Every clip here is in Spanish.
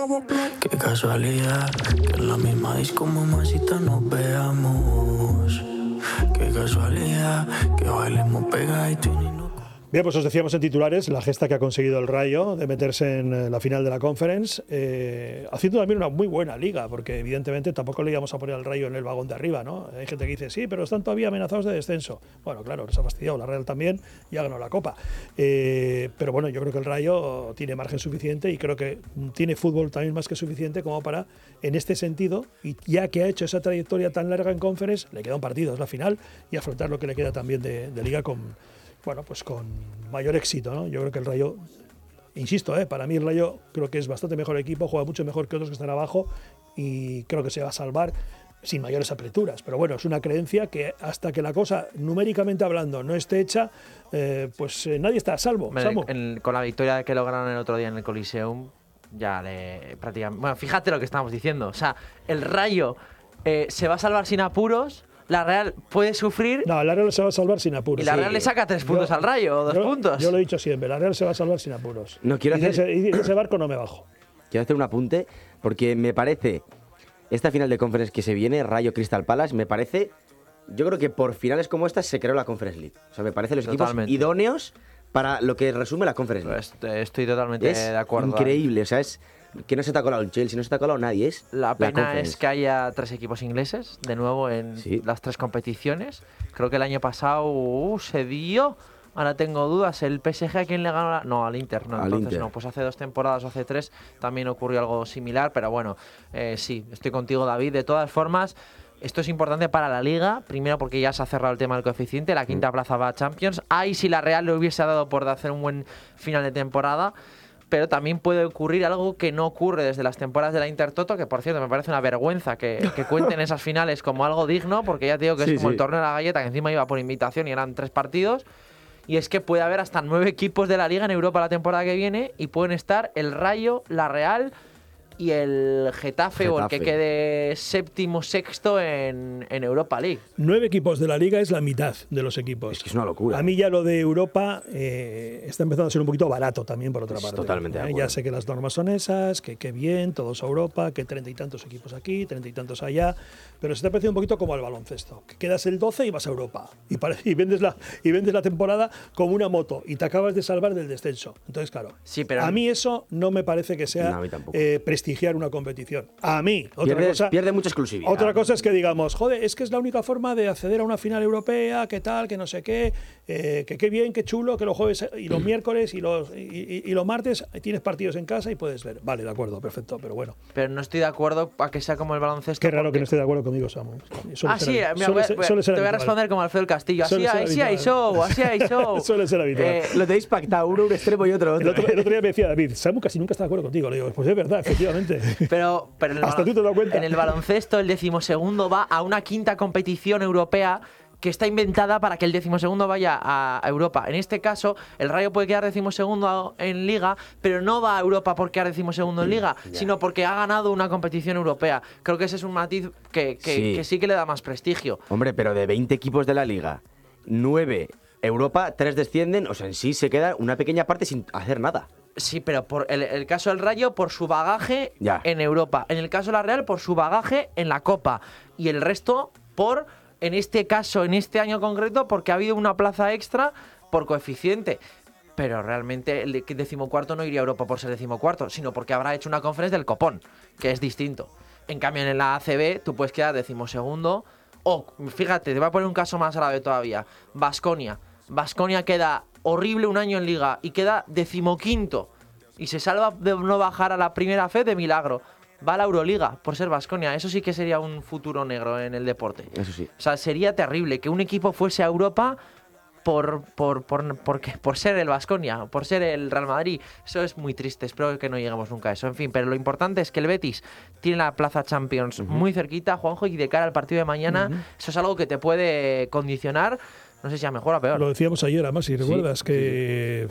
Qué casualidad, que en la misma disco mamacita nos veamos. Qué casualidad, que bailemos pegadito y ni nos... Bien, pues os decíamos en titulares la gesta que ha conseguido el Rayo de meterse en la final de la Conference, haciendo también una muy buena liga, porque evidentemente tampoco le íbamos a poner al Rayo en el vagón de arriba, ¿no? Hay gente que dice, sí, pero están todavía amenazados de descenso. Bueno, claro, les ha fastidiado, la Real también, y ha ganado la Copa. Pero bueno, yo creo que el Rayo tiene margen suficiente y creo que tiene fútbol también más que suficiente como para, en este sentido, y ya que ha hecho esa trayectoria tan larga en Conference, le queda un partido, es la final, y afrontar lo que le queda también de liga con... Bueno, pues con mayor éxito, ¿no? Yo creo que el Rayo, insisto, para mí el Rayo creo que es bastante mejor equipo, juega mucho mejor que otros que están abajo y creo que se va a salvar sin mayores apreturas. Pero bueno, es una creencia que hasta que la cosa, numéricamente hablando, no esté hecha, nadie está a salvo. Con la victoria que lograron el otro día en el Coliseum, ya prácticamente... Bueno, fíjate lo que estábamos diciendo. O sea, el Rayo se va a salvar sin apuros. La Real puede sufrir. No, la Real se va a salvar sin apuros. Y la Real le saca 3 puntos al Rayo, o 2 puntos. Yo lo he dicho siempre, la Real se va a salvar sin apuros. No, quiero y de ese barco no me bajo. Quiero hacer un apunte, porque me parece, esta final de Conference que se viene, Rayo Crystal Palace, me parece, yo creo que por finales como esta se creó la Conference League. O sea, me parecen los equipos idóneos para lo que resume la Conference League. Estoy totalmente de acuerdo. Increíble, o sea, es que no se te ha colado el Chelsea, no se te ha colado nadie. La pena es que haya 3 equipos ingleses, de nuevo en las 3 competiciones. Creo que el año pasado se dio, ahora tengo dudas, el PSG a quién le ganó, no, al Inter, no, entonces Inter. No, pues hace 2 temporadas o hace 3 también ocurrió algo similar, pero bueno, sí, estoy contigo, David. De todas formas, esto es importante para la Liga, primero porque ya se ha cerrado el tema del coeficiente, la quinta plaza va a Champions. Ahí si la Real le hubiese dado por hacer un buen final de temporada, pero también puede ocurrir algo que no ocurre desde las temporadas de la Intertoto, que por cierto me parece una vergüenza que cuenten esas finales como algo digno, porque ya te digo que es como el torneo de la galleta, que encima iba por invitación y eran 3 partidos, y es que puede haber hasta 9 equipos de la Liga en Europa la temporada que viene, y pueden estar el Rayo, la Real y el Getafe, o el que quede séptimo, sexto en Europa League. 9 equipos de la Liga es la mitad de los equipos. Es que es una locura. A mí ya lo de Europa está empezando a ser un poquito barato también, por otra parte. Totalmente de acuerdo. Ya sé que las normas son esas, que bien, todos a Europa, que 30 y tantos equipos aquí, 30 y tantos allá, pero se está pareciendo un poquito como al baloncesto, que quedas el 12 y vas a Europa, y vendes la temporada como una moto, y te acabas de salvar del descenso. Entonces, claro, pero a mí eso no me parece que sea prestigiar una competición. A mí, pierde mucha exclusividad. Otra cosa es que digamos, joder, es que es la única forma de acceder a una final europea, que tal, que no sé qué, que qué bien, qué chulo, que los jueves y los miércoles y los martes tienes partidos en casa y puedes ver. Vale, de acuerdo, perfecto, pero bueno. Pero no estoy de acuerdo a que sea como el baloncesto. Qué raro que no esté de acuerdo conmigo, Samu. Te voy a responder como Alfredo del Castillo. Así hay show. Suele ser habitual. Lo tenéis pactado, uno un extremo y otro. El otro día me decía David, Samu casi nunca está de acuerdo contigo. Le digo, pues es verdad, efectivamente. Pero hasta tú te das cuenta. En el baloncesto el 12º va a una quinta competición europea que está inventada para que el 12º vaya a Europa. En este caso, el Rayo puede quedar 12º en Liga, pero no va a Europa por quedar 12º en Liga, sino porque ha ganado una competición europea. Creo que ese es un matiz que sí que le da más prestigio. Hombre, pero de 20 equipos de la Liga, 9 Europa, 3 descienden, o sea, en sí se queda una pequeña parte sin hacer nada. Sí, pero por el caso del Rayo, por su bagaje en Europa. En el caso de la Real, por su bagaje en la Copa. Y el resto, en este caso, en este año concreto, porque ha habido una plaza extra por coeficiente. Pero realmente el 14º no iría a Europa por ser 14º, sino porque habrá hecho una conferencia del copón, que es distinto. En cambio, en la ACB, tú puedes quedar 12º. O, fíjate, te voy a poner un caso más grave todavía. Baskonia queda horrible un año en Liga y queda 15º y se salva de no bajar a la primera fe de milagro. Va a la Euroliga por ser Baskonia. Eso sí que sería un futuro negro en el deporte. Eso sí. O sea, sería terrible que un equipo fuese a Europa por ser el Baskonia, por ser el Real Madrid. Eso es muy triste. Espero que no lleguemos nunca a eso. En fin, pero lo importante es que el Betis tiene la plaza Champions muy cerquita, Juanjo, y de cara al partido de mañana, eso es algo que te puede condicionar. No sé si a mejor o a peor. Lo decíamos ayer, además, si recuerdas, que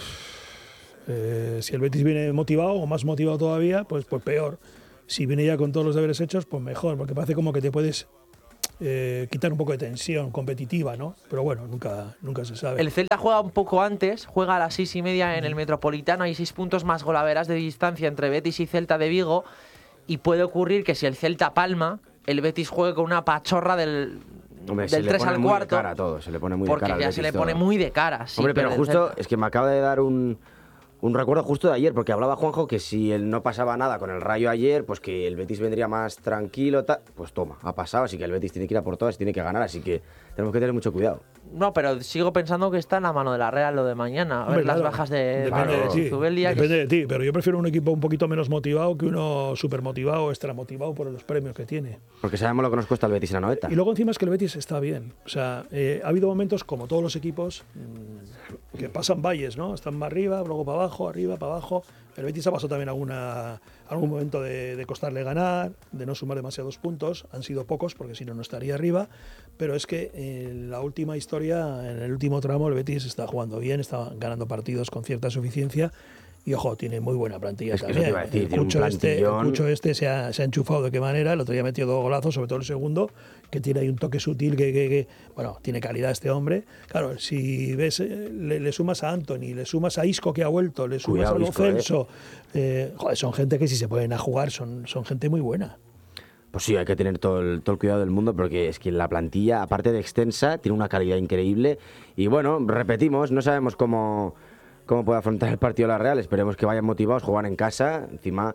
si el Betis viene motivado o más motivado todavía, pues peor. Si viene ya con todos los deberes hechos, pues mejor, porque parece como que te puedes quitar un poco de tensión competitiva, ¿no? Pero bueno, nunca se sabe. El Celta juega un poco antes, juega a las 6:30 en el Metropolitano, hay 6 puntos más golaveras de distancia entre Betis y Celta de Vigo, y puede ocurrir que si el Celta palma, el Betis juegue con una pachorra del 3 al cuarto. Se le pone muy de cara. Porque ya se le pone muy de cara. Sí, hombre, pero justo, es que me acaba de dar un recuerdo justo de ayer, porque hablaba Juanjo que si él no pasaba nada con el Rayo ayer, pues que el Betis vendría más tranquilo, pues toma, ha pasado, así que el Betis tiene que ir a por todas, tiene que ganar, así que tenemos que tener mucho cuidado. No, pero sigo pensando que está en la mano de la Real lo de mañana. A ver, las bajas de Zubeldia. Depende de ti, pero yo prefiero un equipo un poquito menos motivado que uno súper motivado o extra motivado por los premios que tiene. Porque sabemos lo que nos cuesta el Betis en la Noeta. Y luego encima es que el Betis está bien. O sea, ha habido momentos, como todos los equipos, que pasan valles, ¿no? Están más arriba, luego para abajo, arriba, para abajo. El Betis ha pasado también algún momento de costarle ganar, de no sumar demasiados puntos. Han sido pocos, porque si no, no estaría arriba. Pero es que en la última historia, en el último tramo, el Betis está jugando bien, está ganando partidos con cierta suficiencia. Y ojo, tiene muy buena plantilla es que también. Eso te iba a decir, el Cucho se ha enchufado de qué manera. El otro día metió 2 golazos, sobre todo el segundo, que tiene ahí un toque sutil que bueno, tiene calidad este hombre. Claro, si ves, le sumas a Antony, le sumas a Isco que ha vuelto, le sumas a Lo Celso, joder, son gente que si se ponen a jugar son gente muy buena. Pues sí, hay que tener todo el cuidado del mundo, porque es que la plantilla, aparte de extensa, tiene una calidad increíble. Y bueno, repetimos, no sabemos cómo puede afrontar el partido la Real. Esperemos que vayan motivados, jugar en casa. Encima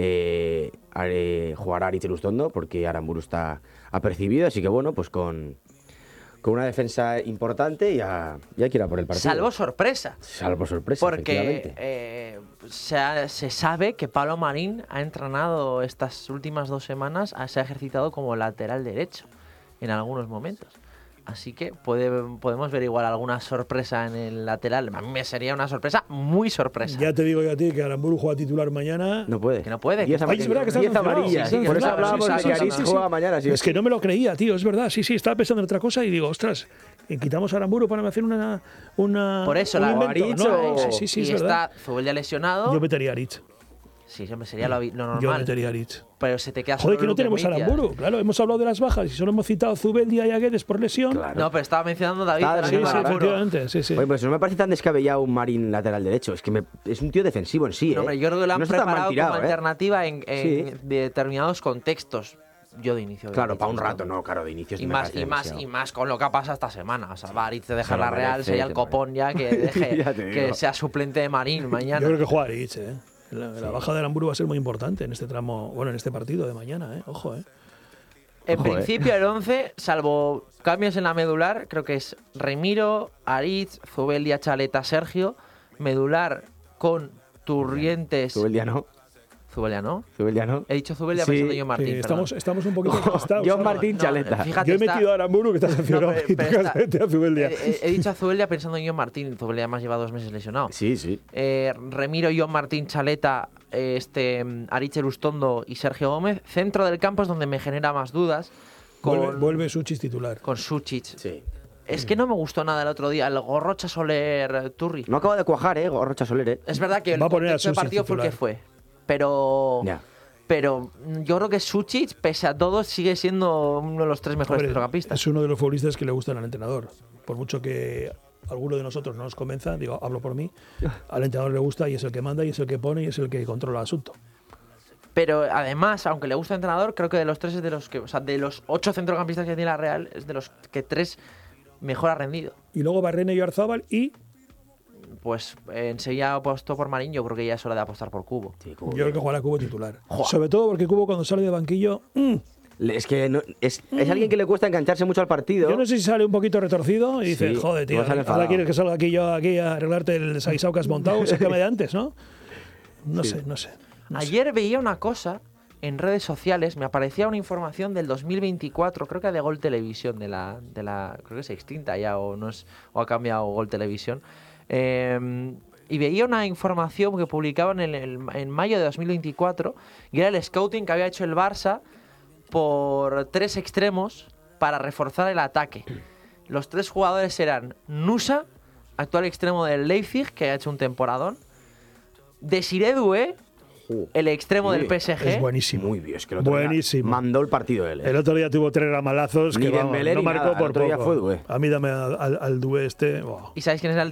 jugará Aritz Elustondo, porque Aramburu está apercibido. Así que bueno, pues con una defensa importante ya hay que ir a por el partido. Salvo sorpresa. Porque se sabe que Pablo Marín ha entrenado estas últimas 2 semanas, se ha ejercitado como lateral derecho en algunos momentos. Así que podemos ver igual alguna sorpresa en el lateral. A mí me sería una sorpresa, muy sorpresa. Ya te digo yo a ti que Aramburu juega titular mañana. No puede. Que no puede. 10 amarillas. Sí, por eso hablábamos de que Aritz juega mañana. Es que no me lo creía, tío, es verdad. Sí, estaba pensando en otra cosa y digo, ostras, quitamos a Aramburu para hacer una por eso, la Aritz sí, y es verdad. Está Zubeldia lesionado. Yo metería a Aritz. Sí, sería lo normal. Yo metería a Aritz. Pero se te queda Joder, que no tenemos a Aramburu. Claro, hemos hablado de las bajas y solo hemos citado a Zubeldia y a Guedes por lesión. Claro. No, pero estaba mencionando a David. Sí, efectivamente. Sí. Oye, pues no me parece tan descabellado un Marín lateral derecho. Es que es un tío defensivo en sí. No, yo creo que lo han preparado tirado, como alternativa en determinados contextos. Yo de inicio. Claro, para un rato, no, claro, de inicio. Y más con lo que ha pasado esta semana. O sea, Aritz deja la Real, sería el copón ya que deje que sea suplente de Marín mañana. Yo creo que juega Aritz, La baja de Aramburu va a ser muy importante en este tramo, bueno, en este partido de mañana, ojo, En principio el 11, salvo cambios en la medular, creo que es Remiro, Aritz, Zubeldia, Chaleta, Sergio, medular con Turrientes. Zubeldia no. He dicho Zubeldia pensando en John Martín. Estamos un poquito encastados. John Martín, Chaleta. Yo he metido a Aramburu, que está sancionado, a Zubeldia. He dicho a Zubeldia pensando en John Martín. Zubeldia además lleva 2 meses lesionado. Sí. Remiro, John Martín, Chaleta, Aritz Elustondo y Sergio Gómez. Centro del campo es donde me genera más dudas. Vuelve Suchich titular. Con Suchich. Sí. Es que no me gustó nada el otro día, el Gorrocha Soler Turri. No acaba de cuajar, Gorrocha Soler, Es verdad que el contexto del partido fue el que fue. Pero yo creo que Suchich, pese a todo, sigue siendo uno de los 3 mejores centrocampistas. Es uno de los futbolistas que le gustan al entrenador. Por mucho que alguno de nosotros no nos convenza, hablo por mí, al entrenador le gusta y es el que manda y es el que pone y es el que controla el asunto. Pero además, aunque le gusta el entrenador, creo que de los 3 es de los que, o sea, de los 8 centrocampistas que tiene la Real, es de los que 3 mejor ha rendido. Y luego Barrena y Oyarzábal y... Pues enseguida apostó por Marín, yo creo que ya es hora de apostar por Cubo. Sí, Cubo. Yo creo que jugará Cubo titular. Sobre todo porque Cubo cuando sale de banquillo... Es que es alguien que le cuesta engancharse mucho al partido. Yo no sé si sale un poquito retorcido y dice, joder, tío, ahora quieres que salga aquí a arreglarte el saguisao que has montado, sácame de antes, ¿no? No sé. Ayer veía una cosa en redes sociales, me aparecía una información del 2024, creo que de Gol Televisión, de la creo que se extinta ya o ha cambiado Gol Televisión. Y veía una información que publicaban en mayo de 2024 y era el scouting que había hecho el Barça por 3 extremos para reforzar el ataque. Los 3 jugadores eran Nusa, actual extremo del Leipzig, que ha hecho un temporadón, Desiré Doué el extremo del PSG. Es buenísimo. Muy bien, es que el otro día mandó el partido él. El otro día tuvo 3 ramalazos que vamos, no marcó nada. por poco. A mí dame al Doué este. ¿Y sabéis quién es